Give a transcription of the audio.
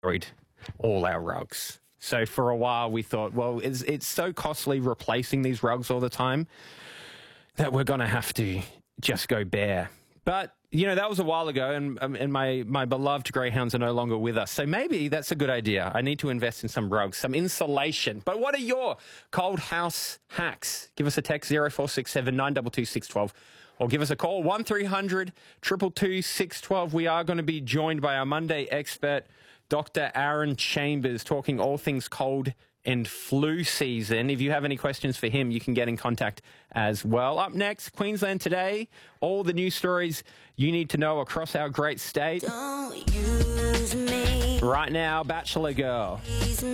all our rugs. So for a while we thought, well, it's so costly replacing these rugs all the time that we're going to have to just go bare. But, you know, that was a while ago, and my beloved greyhounds are no longer with us. So maybe that's a good idea. I need to invest in some rugs, some insulation. But what are your cold house hacks? Give us a text 0467 922 612 or give us a call 1300 222 612. We are going to be joined by our Monday expert, Dr. Aaron Chambers, talking all things cold and flu season. If you have any questions for him, you can get in contact as well. Up next, Queensland Today, all the news stories you need to know across our great state. Don't use me. Right now, Bachelor Girl.